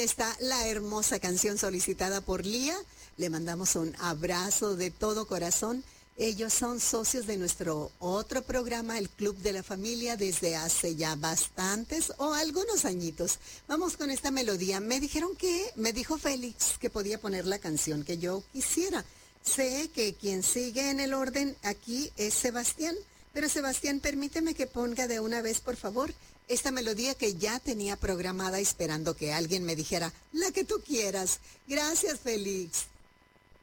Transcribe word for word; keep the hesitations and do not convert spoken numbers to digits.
está la hermosa canción solicitada por Lía. Le mandamos un abrazo de todo corazón. Ellos son socios de nuestro otro programa, el Club de la Familia, desde hace ya bastantes o algunos añitos. Vamos con esta melodía. Me dijeron que, me dijo Félix que podía poner la canción que yo quisiera. Sé que quien sigue en el orden aquí es Sebastián, pero Sebastián, permíteme que ponga de una vez, por favor, esta melodía que ya tenía programada esperando que alguien me dijera, la que tú quieras. Gracias, Félix.